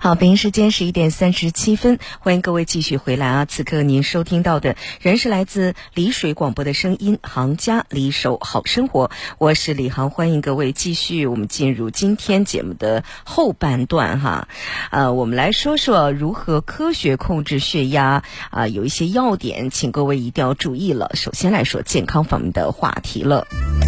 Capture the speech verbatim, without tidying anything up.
好，北京时间十一点三十七分，欢迎各位继续回来啊！此刻您收听到的仍是来自丽水广播的声音，行家离手好生活，我是李航，欢迎各位继续我们进入今天节目的后半段哈。呃，我们来说说如何科学控制血压啊、呃，有一些要点，请各位一定要注意了。首先来说健康方面的话题了。